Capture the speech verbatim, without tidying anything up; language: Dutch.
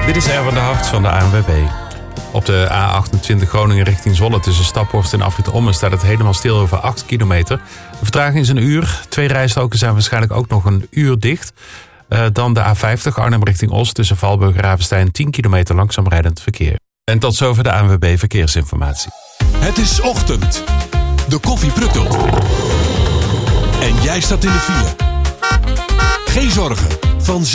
Dit is Erwin de Hart van de A N W B. Op de A achtentwintig Groningen richting Zwolle tussen Staphorst en Afrit Ommen staat het helemaal stil over acht kilometer. De vertraging is een uur. Twee rijstroken zijn waarschijnlijk ook nog een uur dicht. Uh, dan de A vijftig Arnhem richting Os tussen Valburg en Ravenstein tien kilometer langzaam rijdend verkeer. En tot zover de A N W B Verkeersinformatie. Het is ochtend. De koffie pruttelt. En jij staat in de file. Geen zorgen. Van